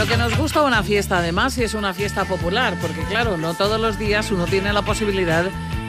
Lo que nos gusta una fiesta, además, es una fiesta popular, porque claro, no todos los días uno tiene la posibilidad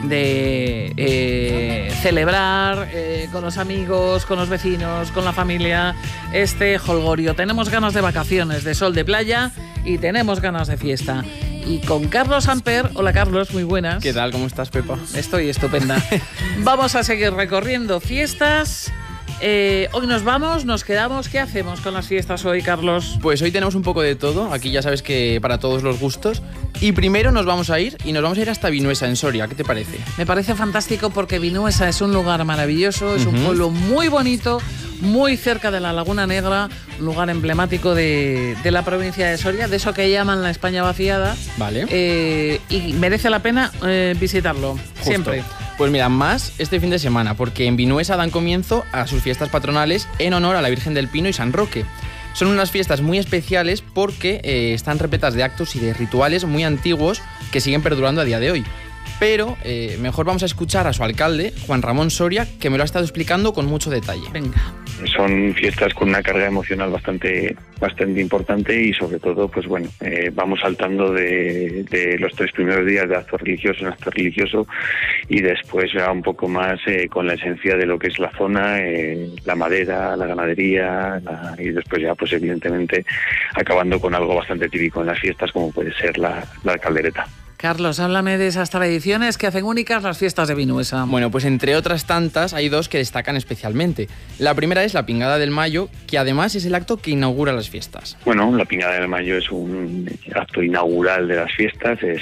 de celebrar con los amigos, con los vecinos, con la familia este jolgorio. Tenemos ganas de vacaciones, de sol, de playa y tenemos ganas de fiesta. Y con Carlos Amper. Hola Carlos, muy buenas. ¿Qué tal? ¿Cómo estás, Pepa? Estoy estupenda. Vamos a seguir recorriendo fiestas. Hoy nos vamos, nos quedamos. ¿Qué hacemos con las fiestas hoy, Carlos? Pues hoy tenemos un poco de todo. Aquí ya sabes que para todos los gustos. Y primero nos vamos a ir hasta Vinuesa, en Soria. ¿Qué te parece? Me parece fantástico porque Vinuesa es un lugar maravilloso, es un pueblo muy bonito, muy cerca de la Laguna Negra, un lugar emblemático de la provincia de Soria, de eso que llaman la España vaciada. Vale. Y merece la pena visitarlo, justo. Siempre. Pues mira, más este fin de semana, porque en Vinuesa dan comienzo a sus fiestas patronales en honor a la Virgen del Pino y San Roque. Son unas fiestas muy especiales porque están repletas de actos y de rituales muy antiguos que siguen perdurando a día de hoy. Pero mejor vamos a escuchar a su alcalde, Juan Ramón Soria, que me lo ha estado explicando con mucho detalle. Venga. Son fiestas con una carga emocional bastante importante y sobre todo, pues bueno, vamos saltando de los 3 primeros días de acto religioso en acto religioso y después ya un poco más con la esencia de lo que es la zona, la madera, la ganadería y después ya pues evidentemente acabando con algo bastante típico en las fiestas como puede ser la caldereta. Carlos, háblame de esas tradiciones que hacen únicas las fiestas de Vinuesa. Bueno, pues entre otras tantas hay 2 que destacan especialmente. La primera es la Pingada del Mayo, que además es el acto que inaugura las fiestas. Bueno, la Pingada del Mayo es un acto inaugural de las fiestas, es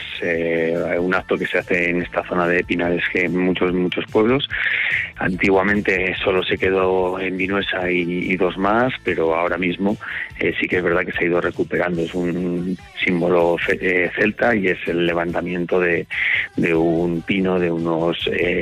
un acto que se hace en esta zona de Pinares que en muchos pueblos. Antiguamente solo se quedó en Vinuesa y 2 más, pero ahora mismo sí que es verdad que se ha ido recuperando. Es un símbolo celta y es el levantamiento de un pino de unos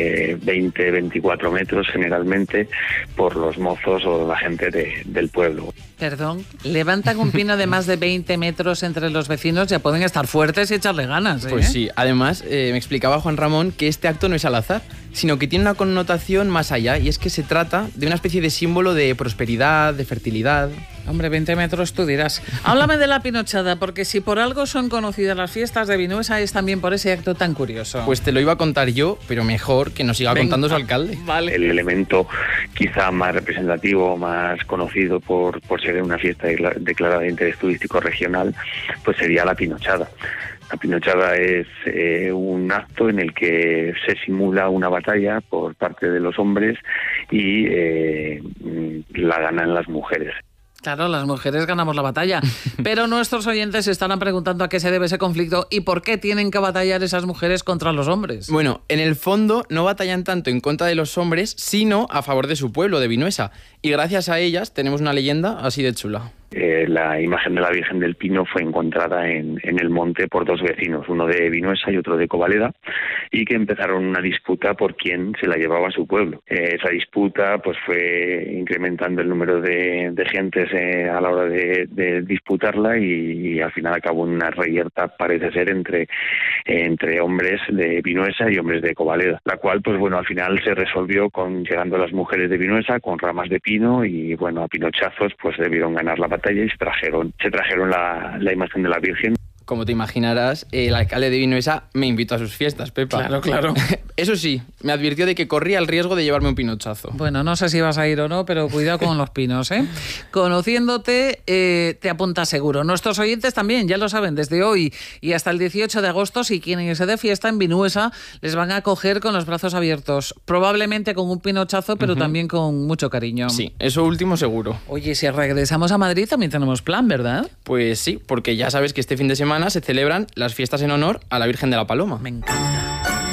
20-24 metros generalmente por los mozos o la gente del pueblo. Perdón, levantan un pino de más de 20 metros entre los vecinos, ya pueden estar fuertes y echarle ganas, ¿eh? Pues sí, además me explicaba Juan Ramón que este acto no es al azar, sino que tiene una connotación más allá, y es que se trata de una especie de símbolo de prosperidad, de fertilidad. Hombre, 20 metros tú dirás. Háblame de la pinochada, porque si por algo son conocidas las fiestas de Vinuesa es también por ese acto tan curioso. Pues te lo iba a contar yo, pero mejor que nos siga contando su alcalde. Vale. El elemento quizá más representativo, más conocido por ser una fiesta declarada de interés turístico regional, pues sería la pinochada. La pinochada es un acto en el que se simula una batalla por parte de los hombres y la ganan las mujeres. Claro, las mujeres ganamos la batalla, pero nuestros oyentes se estarán preguntando a qué se debe ese conflicto y por qué tienen que batallar esas mujeres contra los hombres. Bueno, en el fondo no batallan tanto en contra de los hombres, sino a favor de su pueblo, de Vinuesa. Y gracias a ellas tenemos una leyenda así de chula. La imagen de la Virgen del Pino fue encontrada en el monte por 2 vecinos, uno de Vinuesa y otro de Covaleda, y que empezaron una disputa por quién se la llevaba a su pueblo. Esa disputa pues fue incrementando el número de gentes a la hora de disputarla y al final acabó en una reyerta, parece ser, entre hombres de Vinuesa y hombres de Covaleda, la cual pues bueno al final se resolvió llegando las mujeres de Vinuesa con ramas de pino y bueno a pinochazos pues debieron ganar la batalla y se trajeron la imagen de la Virgen. Como te imaginarás, el alcalde de Vinuesa me invitó a sus fiestas, Pepa. Claro. Eso sí, me advirtió de que corría el riesgo de llevarme un pinochazo. Bueno, no sé si vas a ir o no, pero cuidado con los pinos, ¿eh? Conociéndote, te apuntas seguro. Nuestros oyentes también, ya lo saben, desde hoy y hasta el 18 de agosto, si quieren irse de fiesta en Vinuesa, les van a acoger con los brazos abiertos. Probablemente con un pinochazo, pero también con mucho cariño. Sí, eso último seguro. Oye, si regresamos a Madrid también tenemos plan, ¿verdad? Pues sí, porque ya sabes que este fin de semana se celebran las fiestas en honor a la Virgen de la Paloma. Me encanta.